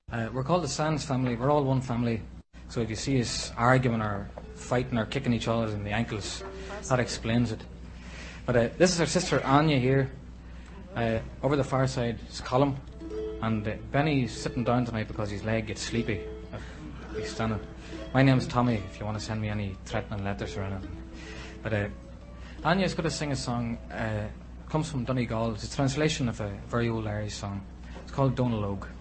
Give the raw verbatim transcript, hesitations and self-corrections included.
Uh, we're called the Sands family. We're all one family. So if you see us arguing or fighting or kicking each other in the ankles, that explains it. But uh, this is our sister Anya here. Uh, over the far side is Colin. And uh, Benny's sitting down tonight because his leg gets sleepy if he's standing. My name's Tommy, if you want to send me any threatening letters or anything. But uh, Anya's going to sing a song. Uh, comes from Donegal. It's a translation of a very old Irish song. It's called Donalogue.